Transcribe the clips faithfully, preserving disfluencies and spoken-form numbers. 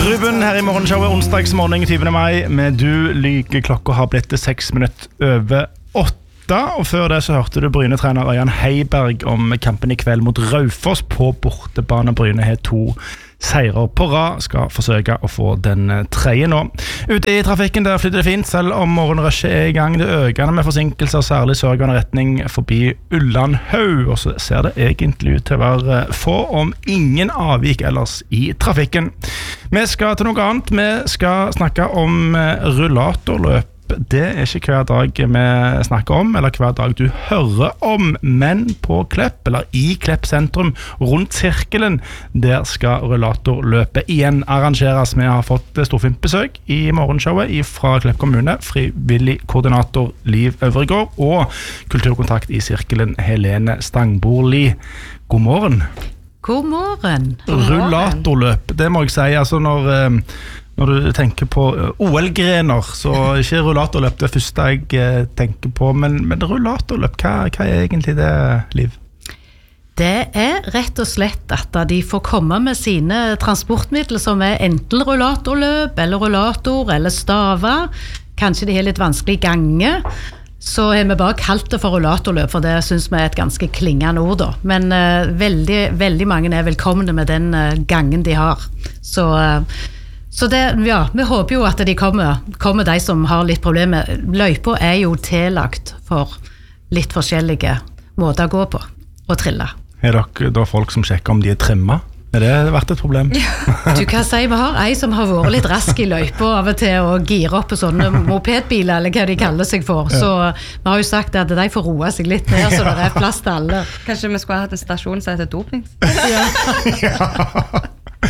Ruben her i morgenshowet onsdagsmorgen tyvende mai med Du lyger. Klokka har blitt til seks minutter over åtte, og før det så hørte du Bryne-trener Ørjan Heiberg om kampen i kveld mot Raufoss på bortebane. Bryne har to seirer på rad, skal forsøke å få den tredje nå. Ute i trafikken der flytter det fint, selv om morgenrushet er i gang. Det økende med forsinkelser, særlig sørgående retning forbi Ullandhaug, og så ser det egentlig ut til å være få, om ingen avvik ellers i trafikken. Vi skal til noe annet. Vi skal snakke om rullatorløp. Det er ikke hver dag vi snakker om, eller hver dag du hører om, men på Klepp, eller i Klepp sentrum, rundt sirkelen, der skal rullatorløpet igjen arrangeres. Vi har fått storfint besøk i morgenshowet fra Klepp kommune, frivillig koordinator Liv Øvregård, og kulturkontakt i sirkelen Helene Stangborli. God morgen. God morgen. Rullatorløp, det må jeg si, altså når... Når du tenker på O L-grener, så er ikke rullatorløp det første jeg tenker på, men, men rullatorløp, hva, hva er egentlig det, Liv? Det er rett og slett at de får komme med sine transportmidler som er enten rullatorløp, eller rullator, eller staver. Kanskje de har litt vanskelig gange. Så har vi bare kalt det for rullatorløp, for det synes vi er et ganske klingende ord da. Men uh, veldig, veldig mange er velkomne med den uh, gangen de har. Så... Uh, Så det, ja, vi håper jo at de kommer, kommer de som har litt problemer. Løypa er jo tillagt for litt forskjellige måter å gå på og trille. Er dere da folk som sjekker om de er trimmet? Er det vært et problem? Du kan si, vi har ei som har vært litt rask i løypa av og til å gire opp på sånne mopedbiler, eller hva de kaller seg for. Så vi har jo sagt at de får roe seg litt ned, så det er plass til alle. Kanskje vi skulle ha hatt en stasjon som heter doping? Ja. Ja.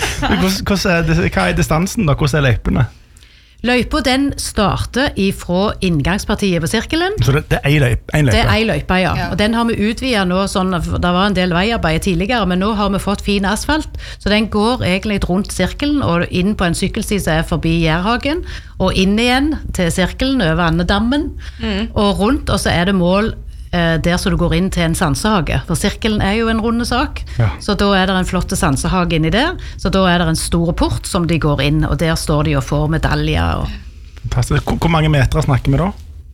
Hvordan er det, hva er distansen da? Hvordan er løypene? Løypa den starter fra inngangspartiet på sirkelen. Så det, det er en løype? En løype. Det er en løype, ja. ja. Og den har vi utvidet nå, sånn, det var en del veiarbeid tidligere, men nå har vi fått fin asfalt, så den går egentlig rundt sirkelen og inn på en sykkelsti som er forbi Gjærhagen, og inn igjen til sirkelen over Andedammen, mm. og rundt, og så er det mål der så du går inn til en sansehage, for sirkelen er jo en runde sak, ja. Så da er det en flotte sansehage inni der, så da er det en stor port som de går inn, og der står de og får medaljer. Og... Fantastisk. Hvor mange meter snakker vi da?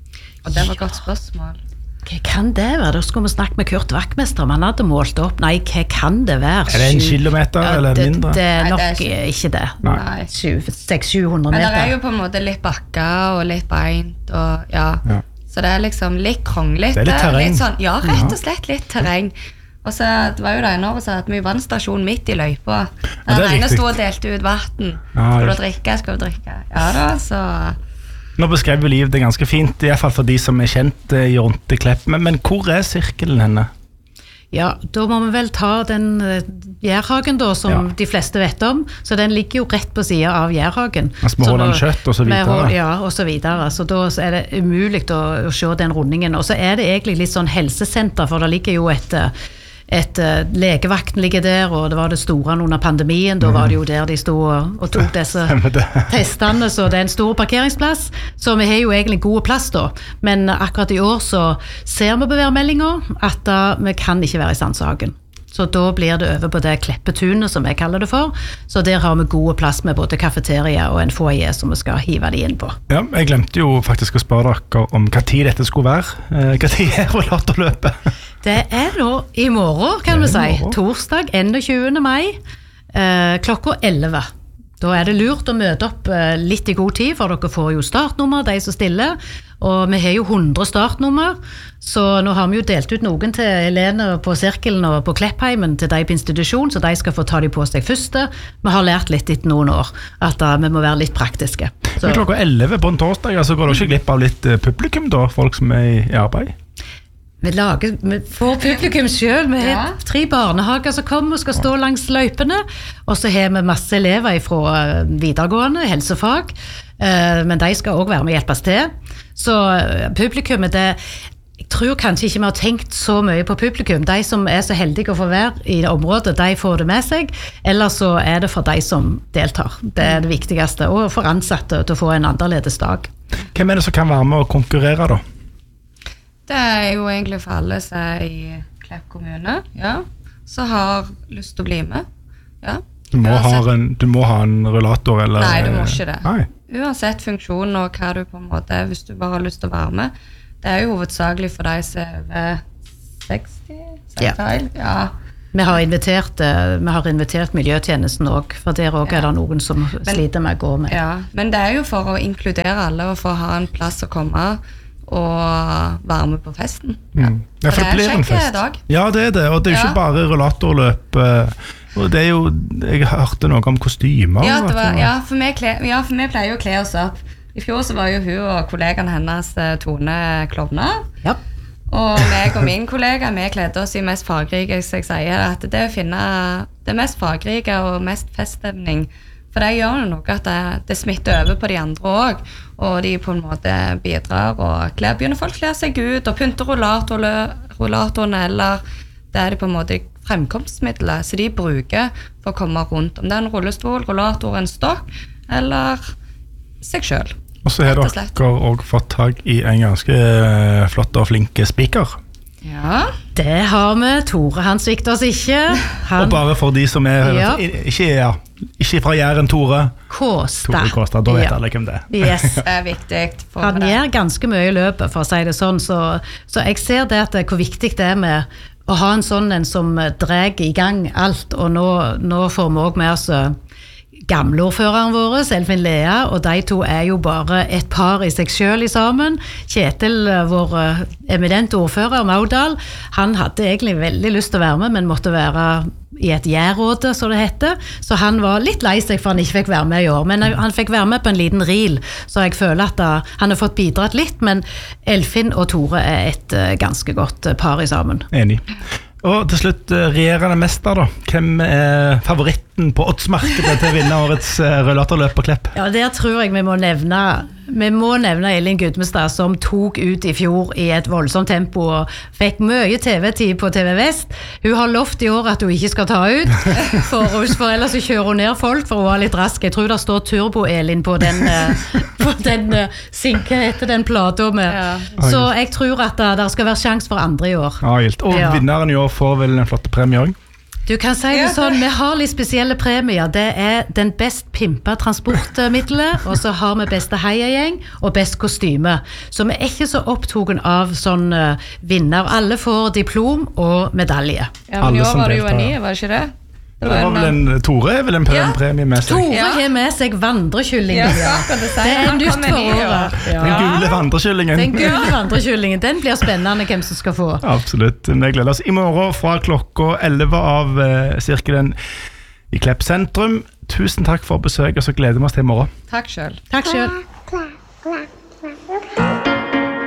Og det var et godt spørsmål. Hva kan det være? Da skulle vi snakke med Kurt Vaktmester, om han hadde målt opp. Nei, hva kan det være? Er det en kilometer ja, eller det, mindre? Det er nok Nei, det er ikke det. Nei. seks til sju hundre meter. Men det er jo på en måte litt bakker og litt beint, og ja... ja. Så det er liksom litt kronglete. Det er litt terreng. Litt sånn, ja, rett og slett litt terreng. Og så det var jo det en år så hadde vi vannstasjon midt i løypa. Ja, Den ene stod og delte ut vatten. Ja, skal du drikke, skal du drikke. Ja da, så... Nå beskrev jo Liv det ganske fint, i hvert fall for de som er kjent i rundt Klepp. Men, men hvor er sirkelen henne? Ja, da må vi vel ta den Gjærhagen da, som ja. De fleste vet om. Så den ligger jo rett på siden av Gjærhagen. Altså med Håland kjøtt og så videre. Ja, og så videre. Så da er det umulig å, å se den rundingen. Og så er det egentlig litt sånn helsesenter, for det ligger jo et, et legevakten ligger der, og det var det store under pandemien. Da var det jo der de stod og, og tok disse testene, så det er en stor parkeringsplass. Så vi har jo egentlig gode plass da. Men akkurat i år så ser vi på værmeldinger at uh, vi kan ikke være i Sandshagen. Så da blir det over på det Kleppetunet som jeg kaller det for. Så der har vi gode plass med både kafeteria og en foyer som vi skal hive de inn på. Ja, jeg glemte jo faktisk å spørre dere om hva tid dette skulle være. Hva tid er rullatorløpet? Det er nå i morgen, kan vi si. Torsdag enogtyvende mai, eh, klokka elleve. Da er det lurt å møte opp eh, litt i god tid, for dere får jo startnummer, de som stiller. Og vi har jo hundre startnummer, så nå har vi jo delt ut noen til Helene på Sirkelen og på Kleppheimen til de på institusjon, så de skal få ta de på seg første. Vi har lært litt etter noen år at uh, vi må være litt praktiske. Så. Men klokka elleve på en torsdag, altså går det ikke glipp av litt uh, publikum da, folk som er i, i arbeid? Vi, lager, vi får publikum selv, vi har ja. tre barnehager som kommer og skal stå langs løypene, og så har vi masse elever fra videregående, helsefag, men de skal også være med og hjelpes til. Så publikummet, det, jeg tror kanskje ikke vi har tenkt så mye på publikum. De som er så heldige å få være i det området, de får det med seg, eller så er det for de som deltar. Det er det viktigste, og for ansatte til å få en annerledes dag. Hvem er det som kan være med og konkurrere da? Det er jo egentlig for alle som er i Klepp kommune, ja. Så har lyst til å bli med, ja. Du må, ha en, du må ha en rullator, eller? Nei, du må ikke det. Nei. Uansett funksjon og hva du på en måte, hvis du bare har lyst til å være med. Det er jo hovedsakelig for deg som er over seksti, Ja. ja. Vi har invitert, eh, vi har invitert miljøtjenesten også, for der også Ja. er det noen som sliter med å gå med. Ja, men det er jo for å inkludere alle og for å ha en plass å komme og være med på festen. Ja, Mm. Ja, for for det det blir er en kjekk fest. dag. Ja, det er det, og det er jo ikke Ja. bare rullatorløp. eh, Og det er jo, jeg hørte noe om kostymer. Ja, det at var, det var- ja, for vi, kle, ja, for vi pleier jo å kle oss opp. I fjor så var jo hun og kollegaen hennes eh, Tone klovner. Ja. Og meg og min kollega, vi kledde oss i mest fargerike, så jeg sier at det å finne det mest fargerike og mest feststemning, for det gjør jo noe at det, det smitter over på de andre også, og de på en måte bidrar og kler, begynner folk å klære seg ut og pynte rollator, rollatorene, eller det er de på en måte fremkomstmiddelet, så de bruker for å komme rundt, om det er en rullestol, rollator, en stokk, eller seg selv. Og så har rett og dere slett. også fått tag i en ganske eh, flott og flink speaker. Ja. Det har vi. Tore, han svikter oss ikke. Han Og bare for de som er Ja. ikke, ja, ikke fra Jæren, Tore. Kåstad. Tore Kåstad, da vet Ja. alle hvem det er. Yes. Det er viktig. For Han det. gjør ganske mye i løpet, for å si det sånn, så, så jeg ser det at det, hvor viktig det er med å ha en sånn en som drar i gang alt, og nå, nå får vi også med oss gamleordføreren vår, Elfin Lea, og de to er jo bare et par i seg selv i sammen. Kjetil, vår eminente ordfører, Maudal, han hadde egentlig veldig lyst til å være med, men måtte være i et jærråde, så det heter. Så han var litt lei seg for han ikke fikk være med i år, men han fikk være med på en liten reel, så jeg føler at da, han har fått bidratt litt, men Elfin og Tore er et uh, ganske godt uh, par i sammen. Enig. Og til slutt, eh, regjerende mester da. Hvem er favoritten på oddsmarkedet til å vinne årets eh, rullatorløp på Klepp? Ja, der tror jeg vi må nevne, vi må nevne Elin Gudmestad, som tok ut i fjor i et voldsomt tempo og fikk mye T V-tid på T V Vest. Hun har lovt i år at hun ikke skal ta ut, for, for ellers så kjører hun ned folk, for hun var litt rask. Jeg tror det står Turbo-Elin på den, eh, på den eh, sinke heter den plata med. Ja. Så jeg tror at det, det skal være sjans for andre i år. Ja, gilt. Og Ja. vinneren i år får vel en flott premie også. Du kan si det sånn, vi har litt spesielle premier. Det er den best pimpa transportmiddelet, og så har vi beste heiagjeng og best kostyme. Så vi er ikke så opptogen av sånn uh, vinner. Alle får diplom og medalje. Ja, men Alle i år som var det jo en ny, deltar. var det ikke det? Det var vel en, Tore er vel en pre- Ja. premie med seg. Tore Ja. har med seg vandrekyllingen. Ja, akkurat det sier Det er han nytt kommer for ny i år. året. Den Ja. gule vandrekyllingen. Den gule vandrekyllingen, den blir spennende hvem som skal få. Absolutt. Vi gleder oss i morgen fra klokka elleve av eh, sirkelen i Klepp sentrum. Tusen takk for besøk, og så gleder vi oss til i morgen. Takk selv. Takk selv. Quack, quack, quack.